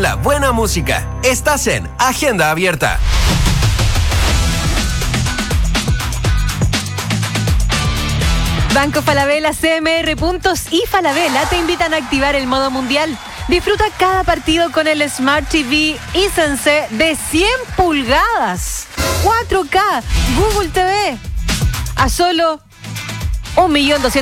la buena música. Estás en Agenda Abierta. Banco Falabella, CMR Puntos y Falabella te invitan a activar el modo mundial. Disfruta cada partido con el Smart TV Hisense de 100 pulgadas, 4K, Google TV, a solo 1.200.000